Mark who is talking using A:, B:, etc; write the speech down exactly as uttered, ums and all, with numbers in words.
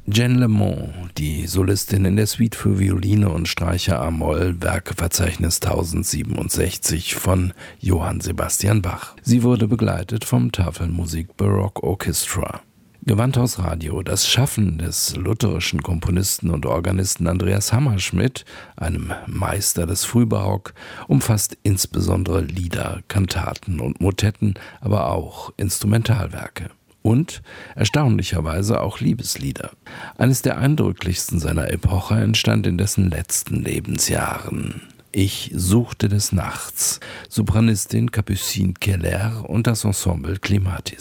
A: Jeanne Lemond, die Solistin in der Suite für Violine und Streicher a-Moll, Werkeverzeichnis tausendsiebenundsechzig von Johann Sebastian Bach. Sie wurde begleitet vom Tafelmusik Baroque Orchestra. Gewandhaus Radio, das Schaffen des lutherischen Komponisten und Organisten Andreas Hammerschmidt, einem Meister des Frühbarock, umfasst insbesondere Lieder, Kantaten und Motetten, aber auch Instrumentalwerke. Und erstaunlicherweise auch Liebeslieder. Eines der eindrücklichsten seiner Epoche entstand in dessen letzten Lebensjahren. Ich suchte des Nachts, Sopranistin Capucine Keller und das Ensemble Clematis.